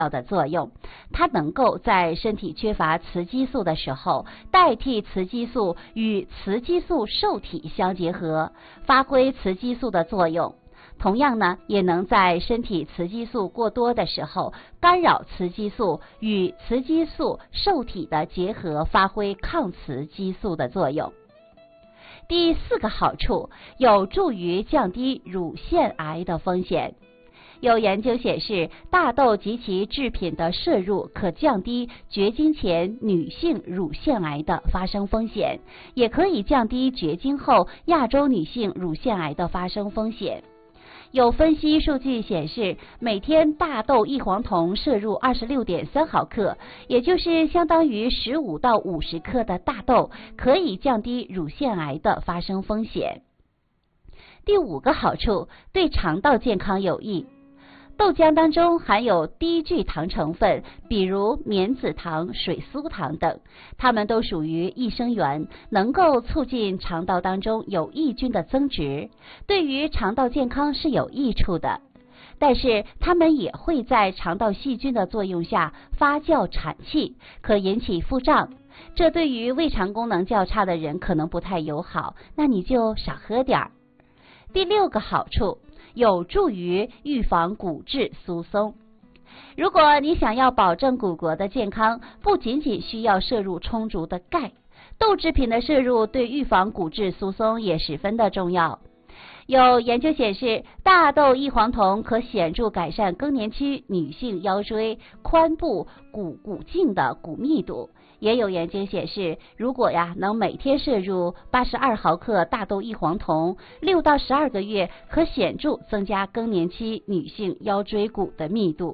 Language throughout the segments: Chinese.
的作用，它能够在身体缺乏雌激素的时候，代替雌激素与雌激素受体相结合，发挥雌激素的作用。同样呢，也能在身体雌激素过多的时候，干扰雌激素与雌激素受体的结合，发挥抗雌激素的作用。第4个好处，有助于降低乳腺癌的风险。有研究显示，大豆及其制品的摄入可降低绝经前女性乳腺癌的发生风险，也可以降低绝经后亚洲女性乳腺癌的发生风险。有分析数据显示，每天大豆异黄酮摄入 26.3 毫克，也就是相当于15到50克的大豆，可以降低乳腺癌的发生风险。第5个好处，对肠道健康有益。豆浆当中含有低聚糖成分，比如棉子糖、水苏糖等，它们都属于益生元，能够促进肠道当中有益菌的增殖，对于肠道健康是有益处的。但是它们也会在肠道细菌的作用下发酵产气，可引起腹胀，这对于胃肠功能较差的人可能不太友好，那你就少喝点儿。第6个好处，有助于预防骨质疏松。如果你想要保证骨骼的健康，不仅仅需要摄入充足的钙，豆制品的摄入对预防骨质疏松也十分的重要。有研究显示，大豆异黄酮可显著改善更年期女性腰椎、髋部骨颈的骨密度。也有研究显示，如果能每天摄入82毫克大豆异黄酮，6到12个月，可显著增加更年期女性腰椎骨的密度。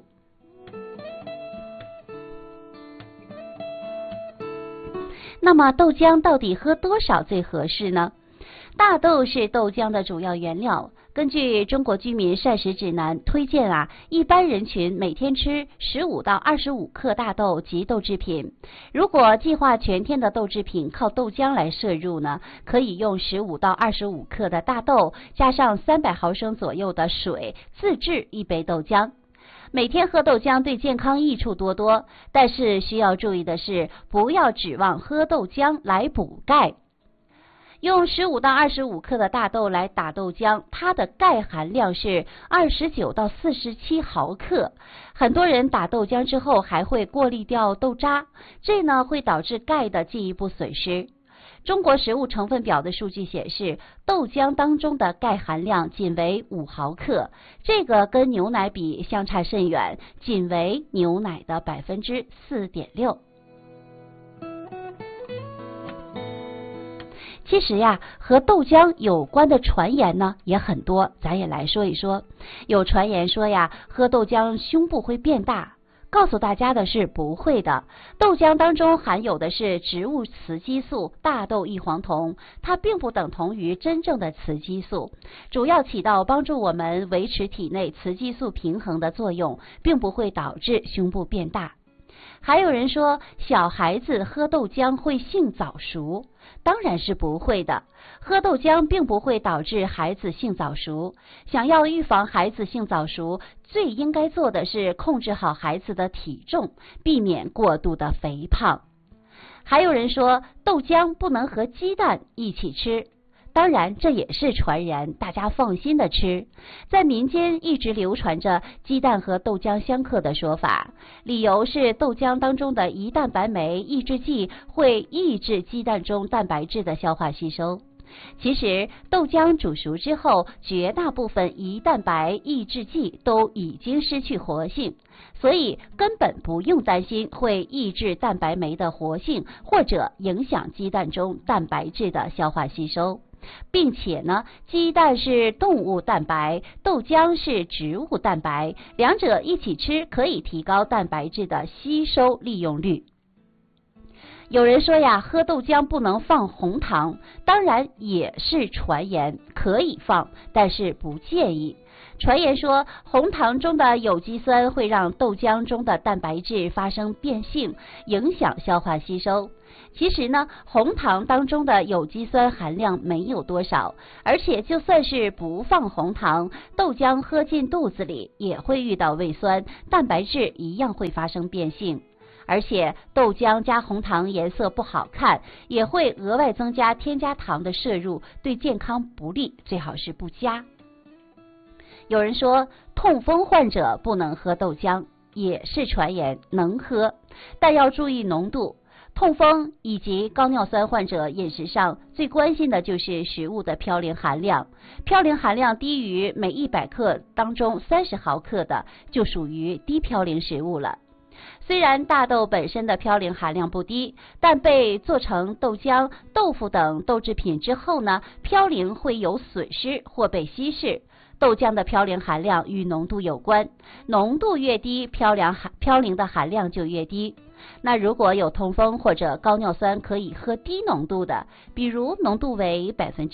那么豆浆到底喝多少最合适呢？大豆是豆浆的主要原料，根据中国居民膳食指南推荐一般人群每天吃15到25克大豆及豆制品。如果计划全天的豆制品靠豆浆来摄入呢，可以用15到25克的大豆加上300毫升左右的水自制1杯豆浆。每天喝豆浆对健康益处多多，但是需要注意的是，不要指望喝豆浆来补钙。用15到25克的大豆来打豆浆，它的钙含量是29到47毫克。很多人打豆浆之后还会过滤掉豆渣，这呢会导致钙的进一步损失。中国食物成分表的数据显示，豆浆当中的钙含量仅为5毫克，这个跟牛奶比相差甚远，仅为牛奶的 4.6%。其实和豆浆有关的传言呢也很多，咱也来说一说。有传言说喝豆浆胸部会变大，告诉大家的是不会的。豆浆当中含有的是植物雌激素大豆异黄酮，它并不等同于真正的雌激素，主要起到帮助我们维持体内雌激素平衡的作用，并不会导致胸部变大。还有人说小孩子喝豆浆会性早熟，当然是不会的。喝豆浆并不会导致孩子性早熟，想要预防孩子性早熟，最应该做的是控制好孩子的体重，避免过度的肥胖。还有人说豆浆不能和鸡蛋一起吃，当然这也是传言，大家放心的吃。在民间一直流传着鸡蛋和豆浆相克的说法，理由是豆浆当中的胰蛋白酶抑制剂会抑制鸡蛋中蛋白质的消化吸收。其实豆浆煮熟之后，绝大部分胰蛋白抑制剂都已经失去活性，所以根本不用担心会抑制蛋白酶的活性，或者影响鸡蛋中蛋白质的消化吸收。并且呢，鸡蛋是动物蛋白，豆浆是植物蛋白，两者一起吃可以提高蛋白质的吸收利用率。有人说喝豆浆不能放红糖，当然也是传言，可以放，但是不建议。传言说红糖中的有机酸会让豆浆中的蛋白质发生变性，影响消化吸收。 其实呢，红糖当中的有机酸含量没有多少，而且就算是不放红糖，豆浆喝进肚子里也会遇到胃酸，蛋白质一样会发生变性。而且豆浆加红糖颜色不好看，也会额外增加添加糖的摄入，对健康不利，最好是不加。有人说痛风患者不能喝豆浆，也是传言，能喝，但要注意浓度。痛风以及高尿酸患者饮食上最关心的就是食物的嘌呤含量，嘌呤含量低于每100克当中30毫克的就属于低嘌呤食物了。虽然大豆本身的嘌呤含量不低，但被做成豆浆、豆腐等豆制品之后呢，嘌呤会有损失或被稀释。豆浆的嘌呤含量与浓度有关，浓度越低，嘌呤的含量就越低。那如果有痛风或者高尿酸，可以喝低浓度的，比如浓度为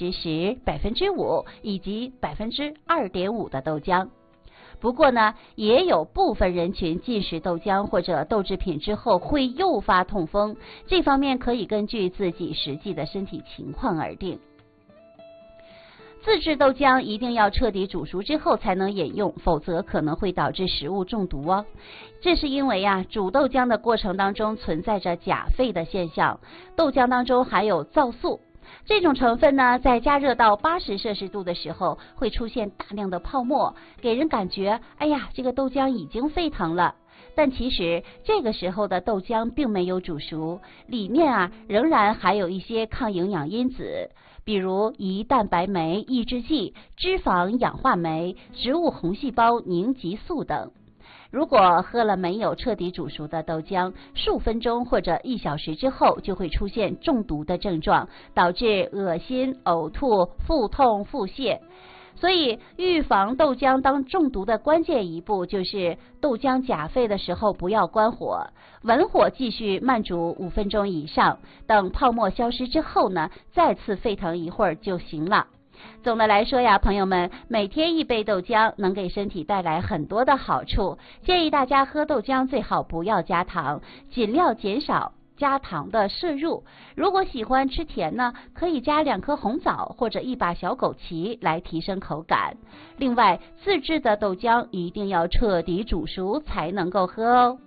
10%、5%以及2.5%的豆浆。不过呢，也有部分人群进食豆浆或者豆制品之后会诱发痛风，这方面可以根据自己实际的身体情况而定。自制豆浆一定要彻底煮熟之后才能饮用，否则可能会导致食物中毒哦。这是因为煮豆浆的过程当中存在着钾沸的现象，豆浆当中含有皂素，这种成分呢，在加热到80摄氏度的时候会出现大量的泡沫，给人感觉哎呀，这个豆浆已经沸腾了。但其实这个时候的豆浆并没有煮熟，里面仍然含有一些抗营养因子，比如胰蛋白酶抑制剂、脂肪氧化酶、植物红细胞凝集素等。如果喝了没有彻底煮熟的豆浆，数分钟或者1小时之后就会出现中毒的症状，导致恶心、呕吐、腹痛、腹泻。所以预防豆浆当中毒的关键一步就是豆浆钾沸的时候不要关火，文火继续慢煮5分钟以上，等泡沫消失之后呢，再次沸腾一会儿就行了。总的来说呀，朋友们，每天1杯豆浆能给身体带来很多的好处，建议大家喝豆浆最好不要加糖，尽量减少加糖的摄入。如果喜欢吃甜呢，可以加2颗红枣或者1把小枸杞来提升口感。另外，自制的豆浆一定要彻底煮熟才能够喝哦。